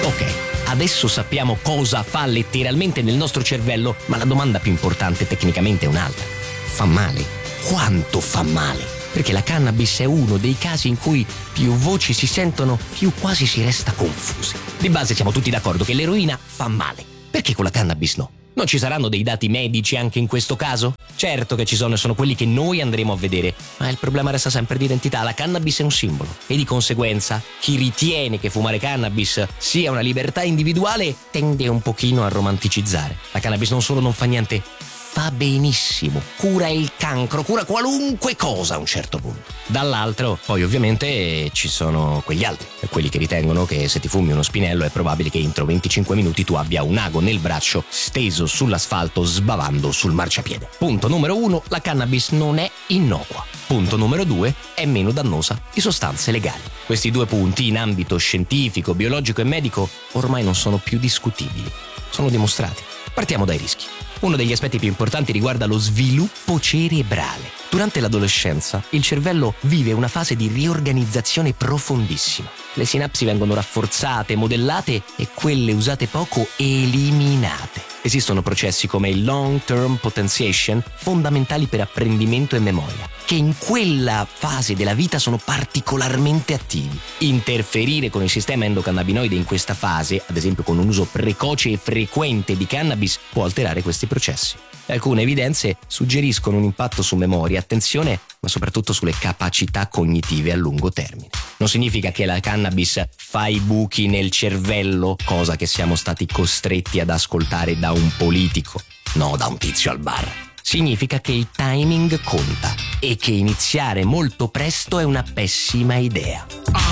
Ok, adesso sappiamo cosa fa letteralmente nel nostro cervello, ma la domanda più importante tecnicamente è un'altra. Fa male? Quanto fa male? Perché la cannabis è uno dei casi in cui più voci si sentono, più quasi si resta confusi. Di base siamo tutti d'accordo che l'eroina fa male. Perché con la cannabis no? Non ci saranno dei dati medici anche in questo caso? Certo che ci sono e sono quelli che noi andremo a vedere, ma il problema resta sempre di identità. La cannabis è un simbolo e di conseguenza chi ritiene che fumare cannabis sia una libertà individuale tende un pochino a romanticizzare. La cannabis non solo non fa niente, fa benissimo, cura il cancro, cura qualunque cosa a un certo punto. Dall'altro, poi ovviamente ci sono quegli altri, quelli che ritengono che se ti fumi uno spinello è probabile che entro 25 minuti tu abbia un ago nel braccio steso sull'asfalto sbavando sul marciapiede. Punto numero 1, la cannabis non è innocua. Punto numero 2, è meno dannosa di sostanze legali. Questi 2 punti in ambito scientifico, biologico e medico ormai non sono più discutibili, sono dimostrati. Partiamo dai rischi. Uno degli aspetti più importanti riguarda lo sviluppo cerebrale. Durante l'adolescenza, il cervello vive una fase di riorganizzazione profondissima. Le sinapsi vengono rafforzate, modellate e quelle usate poco eliminate. Esistono processi come il long-term potentiation, fondamentali per apprendimento e memoria, che in quella fase della vita sono particolarmente attivi. Interferire con il sistema endocannabinoide in questa fase, ad esempio con un uso precoce e frequente di cannabis, può alterare questi processi. Alcune evidenze suggeriscono un impatto su memoria, attenzione, ma soprattutto sulle capacità cognitive a lungo termine. Non significa che la cannabis fa i buchi nel cervello, cosa che siamo stati costretti ad ascoltare da un politico, no da un tizio al bar. Significa che il timing conta e che iniziare molto presto è una pessima idea.